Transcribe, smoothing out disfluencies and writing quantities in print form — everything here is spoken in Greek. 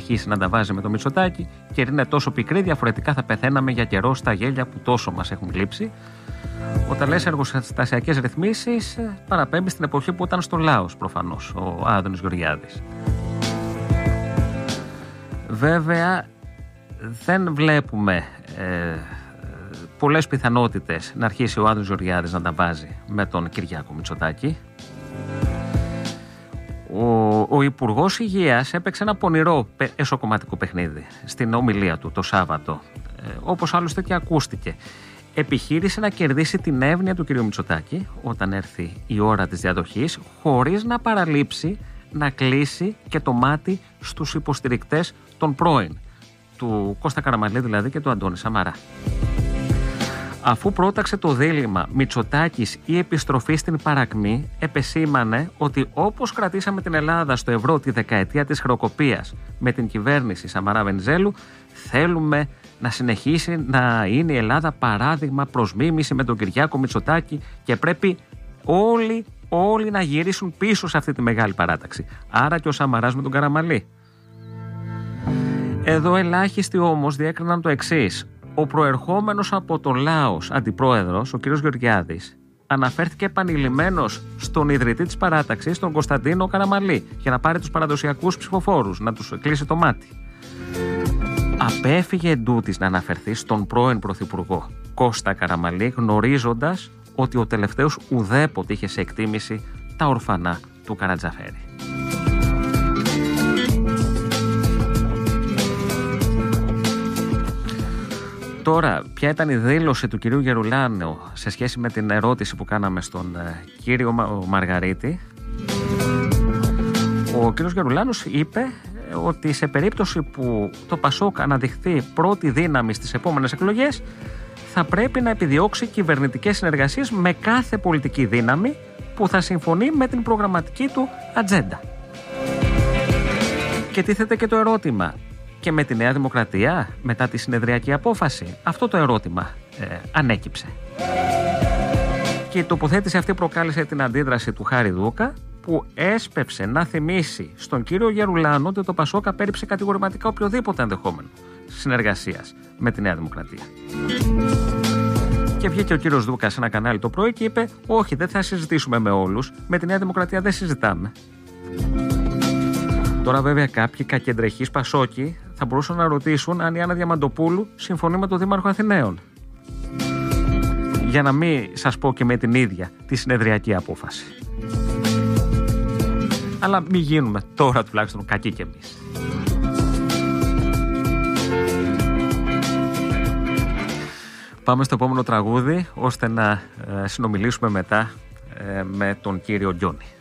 αρχίσει να τα βάζει με το Μητσοτάκη και είναι τόσο πικρή, διαφορετικά θα πεθαίναμε για καιρό στα γέλια που τόσο μας έχουν λείψει. Όταν λες εργοστασιακές ρυθμίσεις, παραπέμπει στην εποχή που ήταν στο Λάος προφανώς ο Άδωνης Γεωργιάδης. Βέβαια δεν βλέπουμε πολλές πιθανότητες να αρχίσει ο Άδωνης Γεωργιάδης να τα βάζει με τον Κυριάκο Μητσοτάκη. Ο Υπουργός Υγείας έπαιξε ένα πονηρό εσωκομματικό παιχνίδι στην ομιλία του το Σάββατο, όπως άλλωστε και ακούστηκε. Επιχείρησε να κερδίσει την εύνοια του κ. Μητσοτάκη όταν έρθει η ώρα της διαδοχής, χωρίς να παραλείψει να κλείσει και το μάτι στους υποστηρικτές των πρώην, του Κώστα Καραμανλή δηλαδή και του Αντώνη Σαμαρά. Αφού πρόταξε το δίλημμα Μητσοτάκης ή επιστροφή στην παρακμή, επεσήμανε ότι όπως κρατήσαμε την Ελλάδα στο ευρώ τη δεκαετία της χρεοκοπίας με την κυβέρνηση Σαμαρά Βενιζέλου, θέλουμε να συνεχίσει να είναι η Ελλάδα παράδειγμα προς μίμηση με τον Κυριάκο Μητσοτάκη και πρέπει όλοι να γυρίσουν πίσω σε αυτή τη μεγάλη παράταξη. Άρα και ο Σαμαράς με τον Καραμανλή. Εδώ ελάχιστοι όμως διέκριναν το εξής. Ο προερχόμενος από το Λάος αντιπρόεδρος, ο κ. Γεωργιάδης, αναφέρθηκε επανειλημμένος στον ιδρυτή της παράταξης, τον Κωνσταντίνο Καραμανλή, για να πάρει τους παραδοσιακούς ψηφοφόρους, να τους κλείσει το μάτι. Απέφυγε εντούτοις να αναφερθεί στον πρώην πρωθυπουργό Κώστα Καραμανλή, γνωρίζοντας ότι ο τελευταίος ουδέποτε είχε σε εκτίμηση τα ορφανά του Καρατζαφέρη. Τώρα, ποια ήταν η δήλωση του κυρίου Γερουλάνου σε σχέση με την ερώτηση που κάναμε στον κύριο Μαργαρίτη? Ο κύριος Γερουλάνος είπε ότι σε περίπτωση που το ΠΑΣΟΚ αναδειχθεί πρώτη δύναμη στις επόμενες εκλογές, θα πρέπει να επιδιώξει κυβερνητικές συνεργασίες με κάθε πολιτική δύναμη που θα συμφωνεί με την προγραμματική του ατζέντα. Και τίθεται και το ερώτημα, και με τη Νέα Δημοκρατία μετά τη συνεδριακή απόφαση? Αυτό το ερώτημα ανέκυψε. Και η τοποθέτηση αυτή προκάλεσε την αντίδραση του Χάρη Δούκα, που έσπευσε να θυμίσει στον κύριο Γερουλάνο ότι το ΠΑΣΟΚ απέρριψε κατηγορηματικά οποιοδήποτε ενδεχόμενο συνεργασίας με τη Νέα Δημοκρατία. Και βγήκε ο κύριος Δούκα σε ένα κανάλι το πρωί και είπε: όχι, δεν θα συζητήσουμε με όλους, με τη Νέα Δημοκρατία δεν συζητάμε. Τώρα βέβαια κάποιοι κακεντρεχείς Πασόκοι θα μπορούσαν να ρωτήσουν αν η Άννα Διαμαντοπούλου συμφωνεί με τον Δήμαρχο Αθηναίων, για να μην σας πω και με την ίδια τη συνεδριακή απόφαση. Αλλά μην γίνουμε τώρα τουλάχιστον κακοί κι εμείς. Πάμε στο επόμενο τραγούδι, ώστε να συνομιλήσουμε μετά με τον κύριο Γκιόνι.